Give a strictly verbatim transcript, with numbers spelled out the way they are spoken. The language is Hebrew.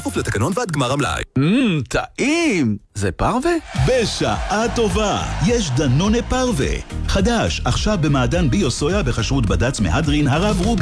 בכפוף לתקנון ועד גמר המלאי. מmm, טעים! זה פרווה? בשעה טובה, יש דנונה פרווה. חדש, עכשיו במעדן ביו סויה בחשרות בד"ץ מהדרין הרב רובי.